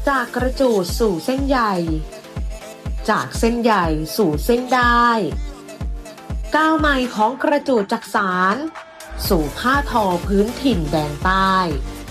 จากกระจูดสู่เส้นใยจากเส้นใยสู่เส้นได้ก้าวใหม่ของกระจูดจักสานสู่ผ้าทอพื้นถิ่นแดนใต้